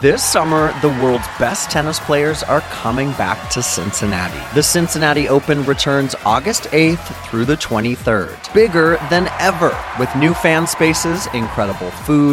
This summer, the world's best tennis players are coming back to Cincinnati. The Cincinnati Open returns August 8th through the 23rd. Bigger than ever, with new fan spaces, incredible food,